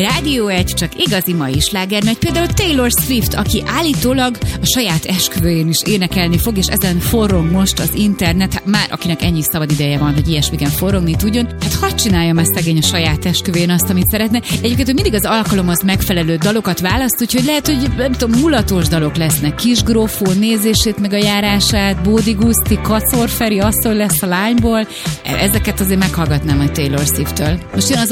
Rádió 1 csak igazi mai slágernagy, például Taylor Swift, aki állítólag a saját esküvőjén is énekelni fog, és ezen forrong most az internet, hát már akinek ennyi szabad ideje van, hogy ilyesmiken forrongni tudjon, hát hadd csinálja már szegény a saját esküvőjén azt, amit szeretne. Egyébként, hogy mindig az alkalomhoz megfelelő dalokat választ, úgyhogy lehet, hogy nem tudom, mulatos dalok lesznek. Kisgrófó nézését, meg a járását, Bódi Guszti, Kacor Feri, asszony lesz a lányból. Ezeket azért meghallgatnám a Taylor Swift-től. Most jön az